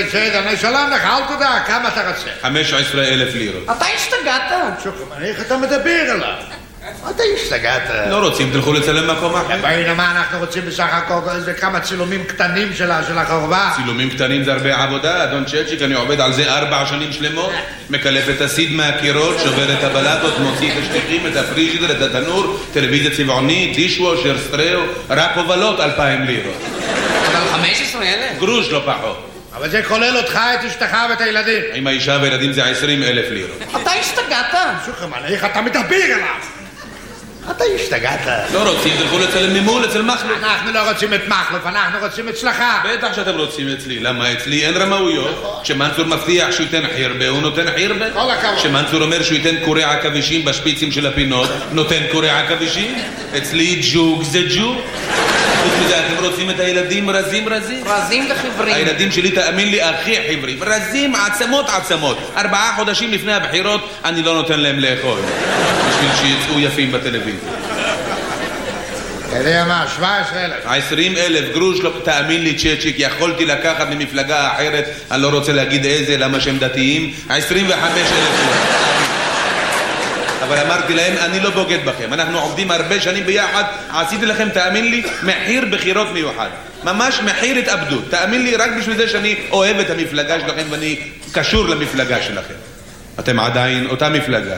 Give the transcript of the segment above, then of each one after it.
בסדר, נשלם לך, אל תדע, כמה אתה רוצה? 15,000 לירות. אתה השתגעת? שוקרמן, איך אתה מדבר עליו? אתה השתגעת? לא רוצים, תלכו לצלם מקום אחר. והנה מה אנחנו רוצים בסך הכל? זה כמה צילומים קטנים של החורבה. צילומים קטנים זה הרבה עבודה, אדון צ'צ'יק, אני עובד על זה 4 שנים שלמות. מקלף את הסיד מהקירות, שובר את הבלטות, מוציא את השטיחים, את הפריג'ידר, את התנור, טלוויזיה צבעונית, דישוושר, סטריאו, רק הובלות 2,000 לירות. אבל 15,000? גרוש לא פחות. אבל זה כולל אותך, את אשתך ואת הילדים. עם האישה והילדים זה 20,000 לירות. אתה השתגעת? שוקרמן, איך אתה מדבר עליו? אתה השתגעת? לא רוצים, תלכו לצלם ממול, אצל מחלוף. אנחנו לא רוצים את מחלוף, אנחנו רוצים אצלך. בטח שאתם רוצים אצלי. למה אצלי אין רמאויות? כשמנצור מבטיח שהוא ייתן חירבה, הוא נותן חירבה. כל הכבוד. כשמנצור אומר שהוא ייתן קורי עכבישים בשפיצים של הפינות, נותן קורי עכבישים. אצלי ג'וג זה ג'וג. חוץ מזה, אתם רוצים את הילדים רזים? רזים וחיוורים. הילדים שלי, תאמין לי, הכי חיוורים. רזים, עצמות. 4 חודשים לפני הבחירות, אני לא נותן להם לאכול. בשביל שיצאו יפים בטלוויזיה. אתה יודע מה, 17,000. 20,000 גרוש, לא, תאמין לי צ'צ'יק, יכולתי לקחת ממפלגה אחרת, אני לא רוצה להגיד איזה, למה שהם דתיים, 25,000. אבל אמרתי להם, אני לא בוגד בכם, אנחנו עובדים הרבה שנים ביחד, עשיתי לכם, תאמין לי, מחיר בחירות מיוחד. ממש מחיר התאבדות. תאמין לי, רק בשביל זה שאני אוהב את המפלגה שלכם ואני קשור למפלגה שלכם. אתם עדיין אותה מפלגה.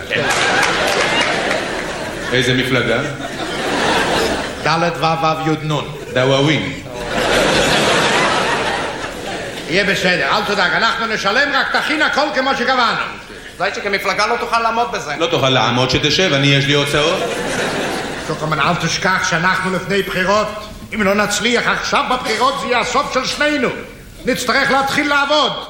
איזה מפלגה? ד' ו' י' נ'. דוואווין. יהיה בסדר, אל תדאג, אנחנו נשלם, רק תכין הכל כמו שקבענו. זייצ'יק, המפלגה לא תוכל לעמוד בזה. לא תוכל לעמוד, שתשב, יש לי הוצאות. שוקרמן, אל תשכח שאנחנו לפני בחירות. אם לא נצליח עכשיו בבחירות, זה יהיה הסוף של שנינו. נצטרך להתחיל לעבוד.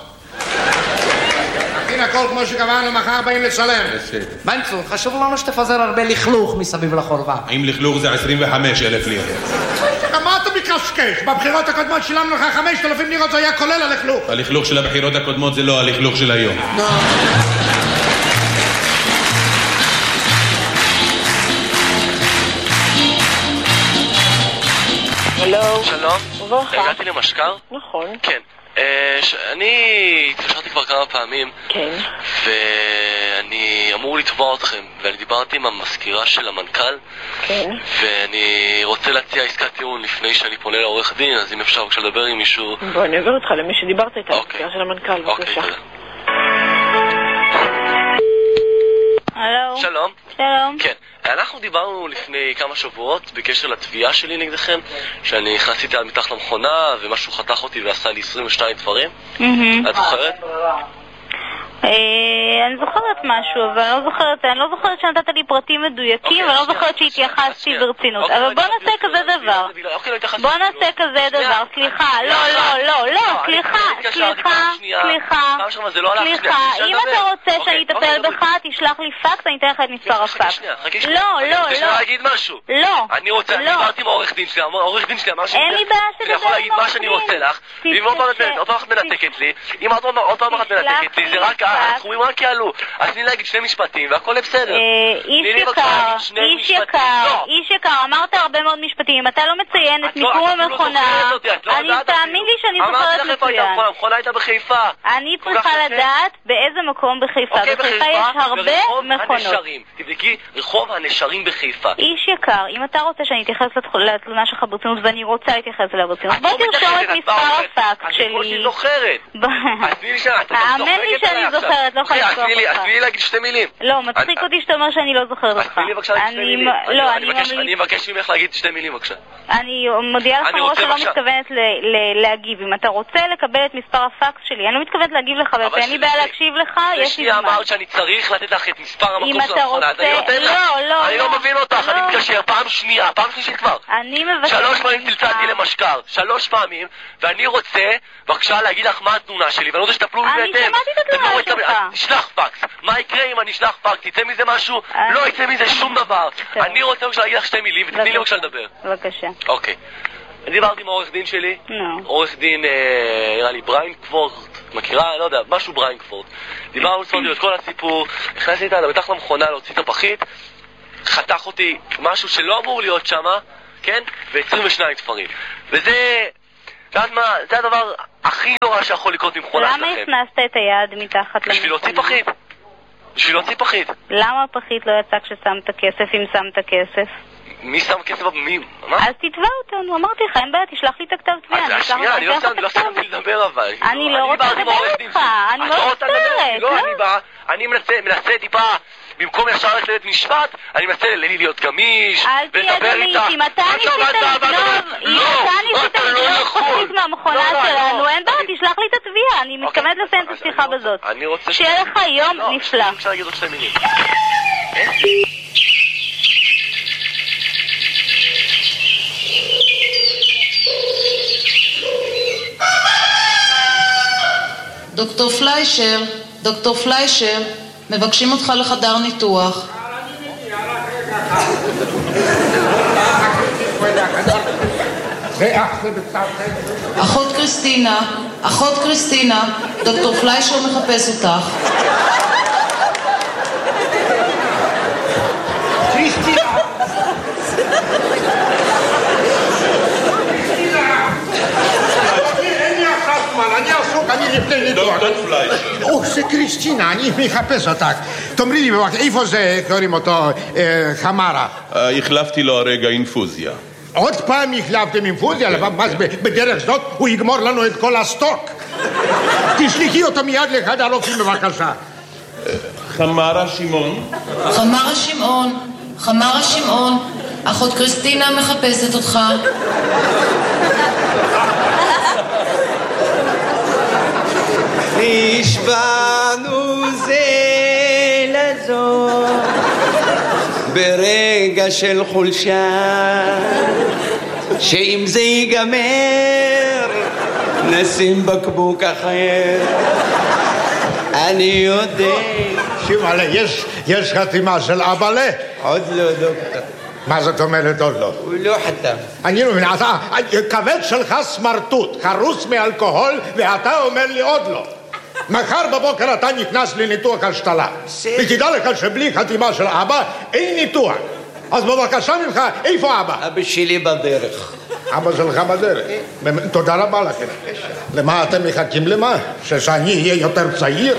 תכין הכל כמו שקבענו, מחר באים לצלם. מנצור, חשוב לנו שתפזר הרבה לכלוך מסביב לחורבה. אם לכלוך זה 25,000 לירות. מה אתה מקשקש? בבחירות הקודמות שילמנו לך 5,000 לירות, זה היה כולל הלכלוך. הלכלוך של הבחירות הקודמות זה לא הלכלוך של היום. הלו. שלום. וברכה. הגעתי למשקר? נכון. כן. אני התקשרתי כבר כמה פעמים. כן. ואני אמור לתבוע אתכם, ואני דיברתי עם המזכירה של המנכ"ל. כן. ואני רוצה להציע עסקת טיעון לפני שאני פונה לעורך דין, אז אם אפשר בבקשה לדבר עם מישהו. בוא, אני עובר אותך למי שדיברת איתה, המזכירה של המנכ"ל, בבקשה. תודה. הלו. שלום. שלום. כן. אנחנו דיברנו לפני כמה שבועות בקשר לתביעה שלי נגדכם, שאני נכנסתי על מתחת למכונה ומשהו חתך אותי ועשה לי 22 דברים. את זוכרת? אני זוכרת משהו, אבל אני לא זוכרת שנתת לי פרטים מדויקים, ואני לא זוכרת שהתייחסתי ברצינות. אבל בוא נעשה כזה דבר. סליחה, סליחה, אם אתה רוצה שאני אטפל בך, תשלח לי פקס, אני אתן לך את מספר הפקס. לא. לא. אני רוצה, דיברתי עם העורך דין שלי, העורך דין שלי אמר אין לי בעיה שאני יכול להגיד מה שאני רוצה לך, ואם עוד פעם אחת מנתקת לי, אם עוד פעם אחת מנתקת לי, זה רק הסכומים רק יעלו. אז תני להגיד 2 משפטים והכל בסדר. איש יקר, אמרת הרבה מאוד משפטים. אם אתה לא מציין את מיקום המכונה, תאמין לי שאני זוכרת מצוין. המכונה הייתה בחיפה. אני צריכה לדעת באיזה מקום בחיפה. בחיפה יש הרבה מכונות. תבדקי רחוב הנשרים בחיפה. איש יקר, אם אתה רוצה שאני אתייחס לתלונה שלך ברצינות, ואני רוצה להתייחס אליה ברצינות, בוא תרשום את מספר הפקס שלי. אני זוכרת. האמן לי שאני זוכרת, לא יכולה לשכוח אותך. אז תני לי להגיד 2 מילים. לא, מצחיק אותי שאתה אומר שאני לא זוכרת אותך. אז תני לי בבקשה להגיד 2 מילים. אני מבקש ממך להגיד 2 מילים בבקשה. אני מודיעה לך מראש שלא מתכוונת להגיב. אם אתה רוצה לקבל את מספר הפקס שלי, אני לא מתכוונת להגיב לך, ואין לי בעיה להקשיב לך, יש לי זמן. אמרת שאני צריך לתת לך את מספר המקום של המכונה. לא. אני לא מבין אותך, אני מתקשר פעם שלישית כבר. אני מבקש 3 פעמים צלצלתי למשקר, 3 פעמים, ואני רוצה בבקשה להגיד לך מה התלונה שלי, ואני רוצה שתפלו לי בהתאם. אני שמעתי את התלונה שלך. תשלח פקס. מה יקרה אם אני אשלח פקס? יצא מזה משהו? לא יצא מזה שום דבר. אני רוצה בבקשה להגיד לך 2 מילים, ותתני לי בבקשה לדבר. בבקשה. אוקיי. דיברתי עם העורך דין שלי, עורך דין, נראה לי בריינקפורט, מכירה? לא יודע, משהו בריינקפורט. דיברנו את כל הסיפור, נכנסתי איתה מתחת למכונה להוציא את הפחית, חתך אותי משהו שלא אמור להיות שם, כן? ו22 תפרים. וזה יודעת מה? זה הדבר הכי נורא שיכול לקרות עם מכונה שלכם. למה הכנסת את היד מתחת למכונה? בשביל להוציא פחית. בשביל להוציא פחית. למה הפחית לא יצא כששמת כסף אם שמת כסף? מי שם כסף? מי? מה? אז תתבע אותנו, אמרתי לך, אין בעיה, תשלח לי את הכתב תביעה. אז שנייה, אני לא סיימתי לדבר אבל. אני לא רוצה לדבר איתך, אני לא מצטערת. לא, אני בא, אני מנסה טיפה, במקום ישר ללכת לבית משפט, אני מנסה להיות גמיש, ולדבר איתה. אם אתה ניסית לגנוב חופית מהמכונה שלנו, אין בעיה, תשלח לי את התביעה, אני מתכוונת לסיים את השיחה בזאת. שיהיה לך יום נפלא. אפשר להגיד עוד 2 מילים. דוקטור פליישר, מבקשים אותך לחדר ניתוח. אחות קריסטינה, דוקטור פליישר מחפש אותך. קריסטינה! אני עסוק, אני לפני ניתוח. דוקטור פליישר. זה קריסטינה, אני מחפש אותך. תאמרי לי בבקשה, איפה זה, קוראים אותו, חמרה? החלפתי לו הרגע אינפוזיה. עוד פעם החלפתם אינפוזיה? בדרך זאת הוא יגמור לנו את כל הסטוק. תשלחי אותו מיד לאחד הרופאים בבקשה. חמרה שמעון. חמרה שמעון, אחות קריסטינה מחפשת אותך. נשבענו זה לזו ברגע של חולשה, שאם זה ייגמר נשים בקבוק אחר. אני יודע. שימאלה, יש חתימה של אבאלה? עוד לא, דוקטור. מה זאת אומרת עוד לא? הוא לא חתם. אני לא מבין, כבד שלך סמרטוט, חרוס מאלכוהול, ואתה אומר לי עוד לא. מחר בבוקר אתה נכנס לניתוח השתלה. ותדע לך שבלי חתימה של אבא אין ניתוח. אז בבקשה ממך, איפה אבא? אבא שלי בדרך. אבא שלך בדרך. תודה רבה לכם. למה אתם מחכים למה? שאני אהיה יותר צעיר?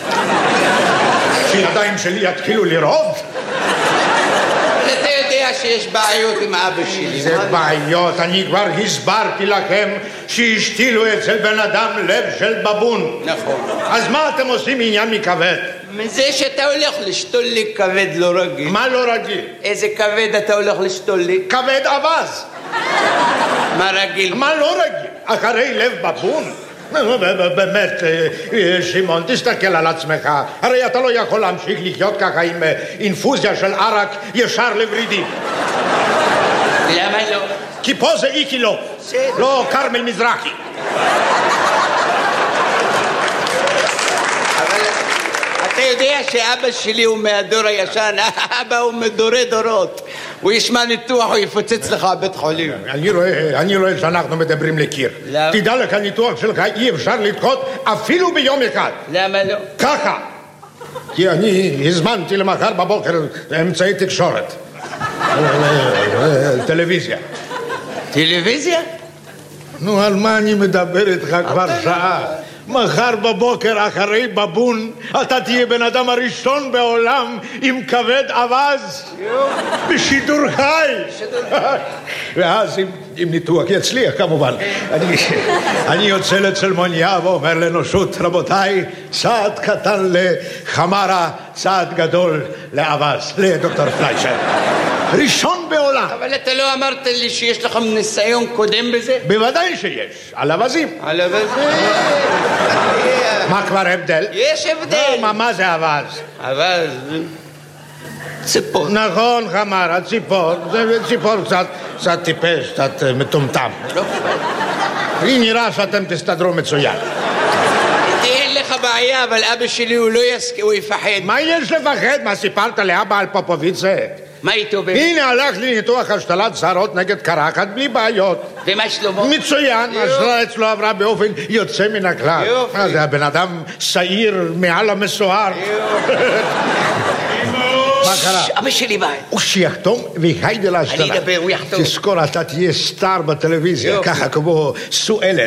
שידיים שלי יתחילו לרעוד? אתה יודע שיש בעיות עם אבא שלי. זה בעיות, אני כבר הסברתי לכם שהשתילו אצל בן אדם לב של בבון. נכון. אז מה אתם עושים עניין מכבד? מזה שאתה הולך לשתול לי כבד לא רגיל. מה לא רגיל? איזה כבד אתה הולך לשתול לי? כבד אבז. מה רגיל? מה לא רגיל? אחרי לב בבון? באמת, שמעון, תסתכל על עצמך. הרי אתה לא יכול להמשיך לחיות ככה עם אינפוזיה של ערק ישר לורידים. למה לא? כי פה זה איקי לא. לא קרמל מזרחי. אבל אתה יודע שאבא שלי הוא מהדור הישן. אבא הוא מדורי דורות. הוא ישמע ניתוח, הוא יפוצץ לך בית חולים. אני רואה שאנחנו מדברים לקיר. תדע לך, הניתוח שלך אי אפשר לדחות אפילו ביום אחד. למה לא? ככה. כי אני הזמנתי למחר בבוקר אמצעי תקשורת. טלוויזיה. טלוויזיה? נו, על מה אני מדבר איתך כבר שעה? מחר בבוקר אחרי בבון אתה תהיה בן אדם הראשון בעולם עם כבד אבז בשידור חי. ואז אם ניתוח יצליח כמובן אני יוצא לצלמוניה ואומר לאנושות, רבותיי, צעד קטן לחמרה, צעד גדול לאבז, לדוקטור פליישר, ראשון בעולם. אבל אתה לא אמרת לי שיש לך ניסיון קודם בזה? בוודאי שיש, על אבזים. על אבזים. מה כבר הבדל? יש הבדל. מה זה אבז? אבז ציפור. נכון, חמרה, ציפור. זה ציפור קצת טיפש, קצת מטומטם. לי נראה שאתם תסתדרו מצוין. אין לך בעיה, אבל אבא שלי הוא לא יסכים, הוא יפחד. מה יש לפחד? מה סיפרת לאבא על פופוביצה? מה איתו באמת? הנה הלך לי ניתוח השתלת שערות נגד קרחת בלי בעיות. ומה שלמה? מצוין, השתלה אצלו עברה באופן יוצא מן הכלל. יופי. זה הבן אדם שעיר מעל המסוער. מה קרה? אבא שלי בא. הוא שיחתום והיידה להשתלה. אני אדבר, הוא יחתום. תזכור, אתה תהיה סטאר בטלוויזיה, ככה כמו סו אלן.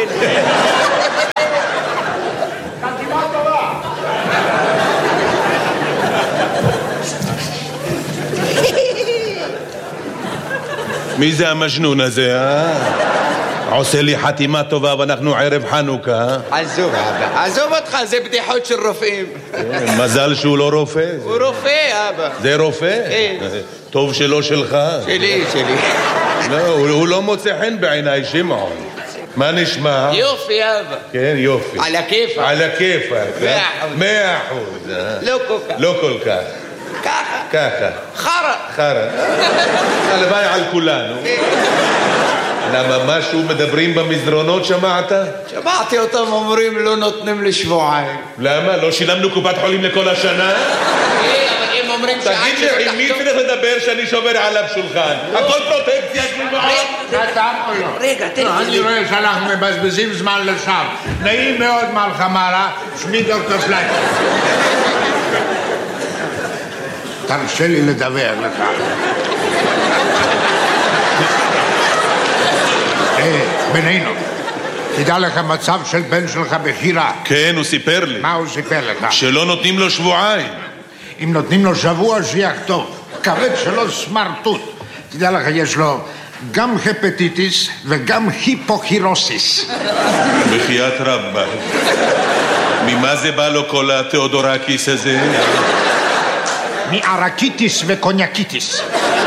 מי זה הזה, עושה לי חתימה טובה ואנחנו ערב חנוכה. עזוב אבא, עזוב אותך, זה בדיחות של רופאים. מזל שהוא לא רופא. הוא רופא אבא. זה רופא? כן. טוב שלא שלך. שלי. לא, הוא לא מוצא חן בעיניי, שמעון. מה נשמע? יופי אבא. כן, יופי. על הכיפק. על הכיפק. 100%. 100%. לא כל כך. לא כל כך. ככה. חרא. הלוואי על כולנו. למה משהו מדברים במסדרונות, שמעת? שמעתי אותם אומרים לא נותנים לי שבועיים. למה? לא שילמנו קופת חולים לכל השנה? אבל הם אומרים תגיד לי, עם מי צריך לדבר שאני שובר עליו שולחן? הכל פרוטקציה של מאוד. רגע, תן לי. אני רואה שאנחנו מבזבזים זמן לשווא. נעים מאוד מר חמרה, שמי דוקטור פליישר. תרשה לי לדבר לך. בינינו, תדע לך מצב של בן שלך בחירה. כן, הוא סיפר לי. מה הוא סיפר לך? שלא נותנים לו שבועיים. אם נותנים לו שבוע שיחתום. כבד שלו סמרטוט. תדע לך, יש לו גם הפטיטיס וגם היפוכירוסיס. בחיית רבה. ממה זה בא לו כל התיאודורקיס הזה? מערקיטיס וקוניאקיטיס.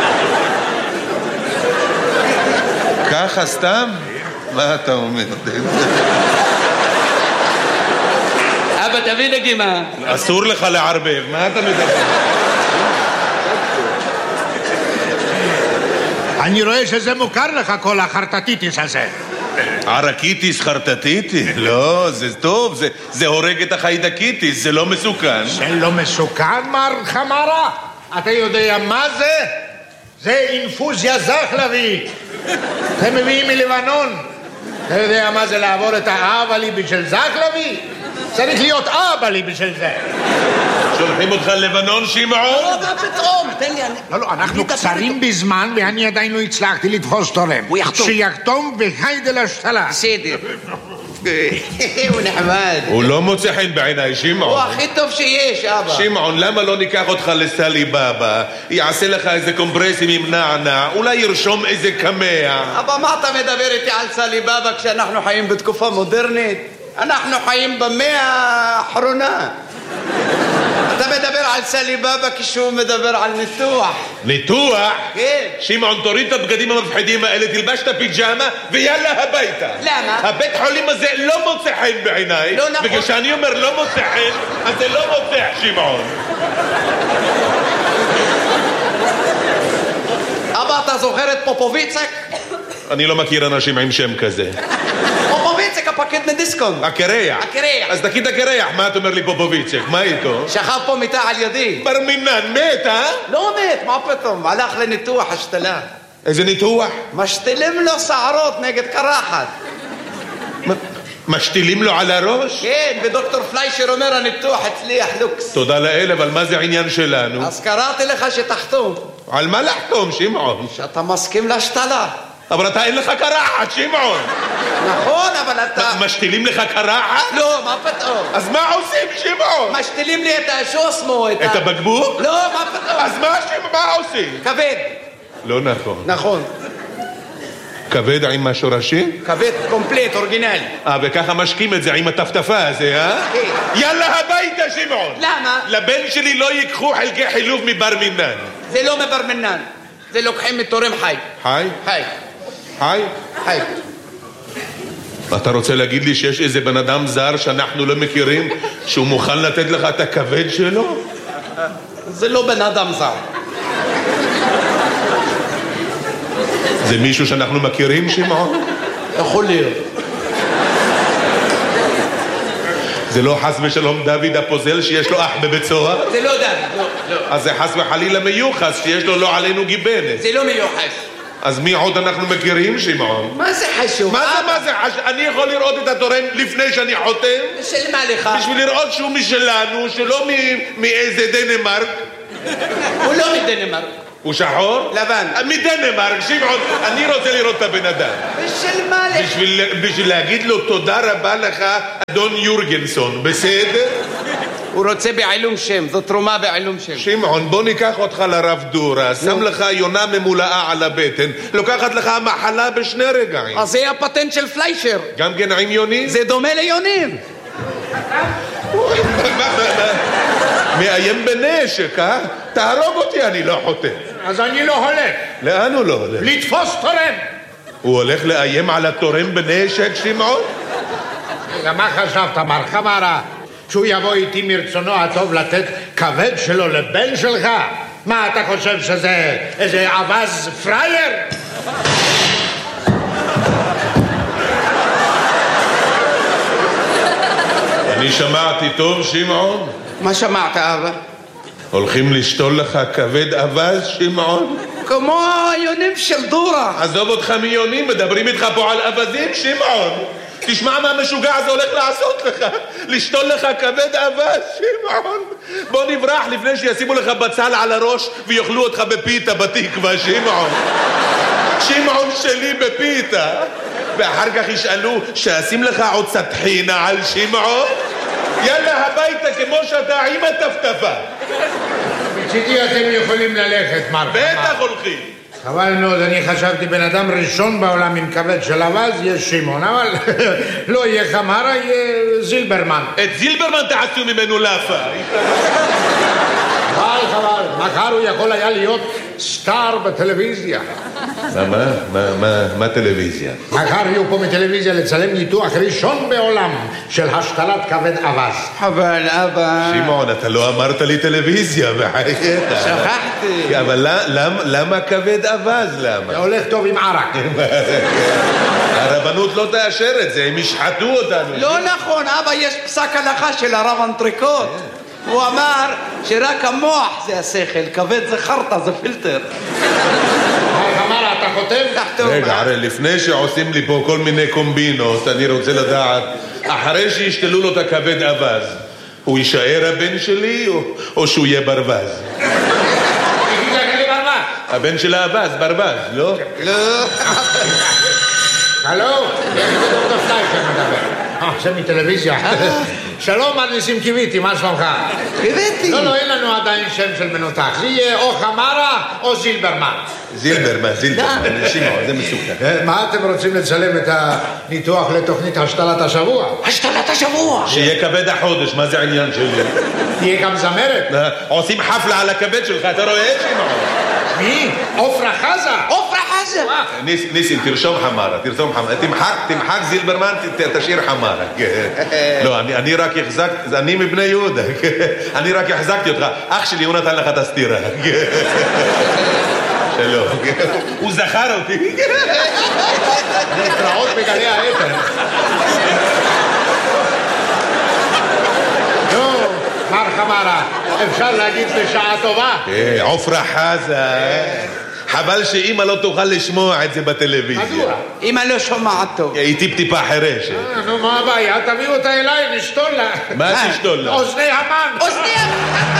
ככה סתם? מה אתה אומר? אבא תביא נגימה. אסור לך לערבב, מה אתה מדבר? אני רואה שזה מוכר לך כל החרטטיטיס הזה. ערקיטיס, חרטטיטיס? לא, זה טוב, זה הורג את החיידקיטיס, זה לא מסוכן. זה לא מסוכן, מר חמרה? אתה יודע מה זה? זה אינפוזיה זחלבית. אתם מביאים מלבנון. אתה יודע מה זה לעבור את האבלי בשל זחלבי? צריך להיות אבלי בשל זה. שולחים אותך ללבנון, שמעון? לא, מה פתאום? תן לי... לא, אנחנו קצרים בזמן ואני עדיין לא הצלחתי לתפוס תורם. הוא יחתום. שיחתום והיידה להשתלה. בסדר. הוא נחמד. הוא לא מוצא חן בעיניי, שמעון. הוא הכי טוב שיש, אבא. שמעון, למה לא ניקח אותך לסלי בבא? יעשה לך איזה קומפרסים עם נענע, אולי ירשום איזה קמע. אבא, מה אתה מדבר איתי על סלי בבא כשאנחנו חיים בתקופה מודרנית? אנחנו חיים במאה האחרונה. אתה מדבר על סלי בבא כשהוא מדבר על ניתוח. ניתוח? כן. שמעון, תוריד את הבגדים המפחידים האלה, תלבש את הפיג'מה ויאללה הביתה. למה? הבית חולים הזה לא מוצא חן בעיניי. לא נכון. וכשאני אומר לא מוצא חן, אז זה לא מוצא, שמעון. אבא, אתה זוכר את פופוביצק? אני לא מכיר אנשים עם שם כזה. פופוביצק, הפקיד מדיסקונט. הקרח. הקרח. אז תגיד הקרח, מה אתה אומר לי פופוביצק? מה איתו? שכב פה מיטה על ידי. בר מינן, מת, אה? לא מת, מה פתאום? הלך לניתוח השתלה. איזה ניתוח? משתילים לו שערות נגד קרחת. משתילים לו על הראש? כן, ודוקטור פליישר אומר הניתוח הצליח לוקס. תודה לאל, אבל מה זה העניין שלנו? אז קראתי לך שתחתום. על מה לחתום, שמעון? שאתה מסכים להשתלה. אבל אתה אין לך קרחת, שמעון. נכון, אבל אתה... משתילים לך קרחת? לא, מה פתאום? אז מה עושים, שמעון? משתילים לי את השוסמו, את הבקבוק? לא, מה פתאום? אז מה עושים? כבד. לא נכון. נכון. כבד עם השורשים? כבד קומפלט, אורגינלי. וככה משקים את זה עם הטפטפה הזה, אה? כן. יאללה הביתה, שמעון. למה? לבן שלי לא ייקחו חלקי חילוף מבר מינן. זה לא מבר מינן. זה לוקחים מתורם חי. חי? חי. חי? חי. אתה רוצה להגיד לי שיש איזה בן אדם זר שאנחנו לא מכירים שהוא מוכן לתת לך את הכבד שלו? זה לא בן אדם זר. זה מישהו שאנחנו מכירים, שמעון? יכול להיות. זה לא חס ושלום דוד הפוזל שיש לו אח בבית סוהר? זה לא דוד, לא. אז זה חס וחלילה מיוחס שיש לו לא עלינו גיבנת. זה לא מיוחס. אז מי עוד אנחנו מכירים, שמעון? מה זה חשוב? מה זה חשוב? אני יכול לראות את התורם לפני שאני חותם? של מה לך? בשביל לראות שהוא משלנו, שלא מאיזה דנמרק. הוא לא מדנמרק. הוא שחור? לבן. מדנמרק, שמעון, אני רוצה לראות את הבן אדם. ושל מה לך? בשביל להגיד לו תודה רבה לך, אדון יורגנסון, בסדר? הוא רוצה בעילום שם, זו תרומה בעילום שם. שמעון, בוא ניקח אותך לרב דורה, שם לך יונה ממולאה על הבטן, לוקחת לך מחלה בשני רגעים. אז זה הפטנט של פליישר. גם כן עם יונים? זה דומה ליונים. מאיים בנשק, אה? תהרוג אותי, אני לא חותם. אז אני לא הולך. לאן הוא לא הולך? לתפוס תורם. הוא הולך לאיים על התורם בנשק, שמעון? מה חשבת, מר חמרה? שהוא יבוא איתי מרצונו הטוב לתת כבד שלו לבן שלך? מה, אתה חושב שזה איזה אבז פרייר? אני שמעתי טוב, שמעון? מה שמעת, אבא? הולכים לשתול לך כבד אבז, שמעון? כמו היונים של דורה. עזוב אותך מיונים, מדברים איתך פה על אבזים, שמעון. תשמע מה המשוגע הזה הולך לעשות לך, לשתול לך כבד אבז, שמעון. בוא נברח לפני שישימו לך בצל על הראש ויאכלו אותך בפיתה בתקווה, שמעון. שמעון שלי בפיתה. ואחר כך ישאלו שאשים לך עוד סטחינה על שמעון. יאללה הביתה כמו שאתה עם הטפטפה. מצידי אתם יכולים ללכת, מר חמרה. בטח הולכים. חבל מאוד, אני חשבתי בן אדם ראשון בעולם עם כבד של אבז יש שמעון, אבל לא יהיה חמרה, יהיה זילברמן. את זילברמן תעשו ממנו לאפה. חבל, מחר הוא יכול היה להיות סטאר בטלוויזיה. מה טלוויזיה? מחר יהיו פה מטלוויזיה לצלם ניתוח ראשון בעולם של השתלת כבד אבז. אבל אבא... שמעון, אתה לא אמרת לי טלוויזיה, בחייך. שכחתי. אבל למה כבד אבז? למה? זה הולך טוב עם ערק. הרבנות לא תאשר את זה, הם ישחטו אותנו. לא נכון, אבא, יש פסק הלכה של הרב אנטריקוט. הוא אמר שרק המוח זה השכל, כבד זה חרטה, זה פילטר. חמרה, אתה חותם? רגע, הרי לפני שעושים לי פה כל מיני קומבינות, אני רוצה לדעת, אחרי שישתלו לו את הכבד אבז, הוא יישאר הבן שלי או שהוא יהיה ברווז? הבן של האבז, ברווז, לא? לא. הלו, יש דוקטור פליישר מדבר. זה מטלוויזיה. שלום, מר ניסים קיוויתי, מה שלומך? קיוויתי. לא, אין לנו עדיין שם של מנותח. זה יהיה או חמרה או זילברמן. זילברמן, שמעון, זה מסוכן. מה אתם רוצים לצלם את הניתוח לתוכנית השתלת השבוע? השתלת השבוע. שיהיה כבד החודש, מה זה העניין שלי? תהיה גם זמרת. עושים חפלה על הכבד שלך, אתה רואה, שמעון? מי? עופרה חזה. עופרה חזה. ניסים, תרשום חמרה, תמחק זילברמן, תשאיר חמרה. לא, אני רק החזקתי, אני מבני יהודה, אני רק החזקתי אותך, אח שלי הוא נתן לך את הסתירה. שלום. הוא זכר אותי. להתראות בגלי האתר. נו, מר חמרה, אפשר להגיד בשעה טובה? עופרה חזה. חבל שאמא לא תוכל לשמוע את זה בטלוויזיה. מדוע? אמא לא שומעת טוב. היא טיפ-טיפה חירשת. נו, מה הבעיה? תביאו אותה אליי, נשתול לה. מה תשתול לה? אוזני המן. אוזני המן.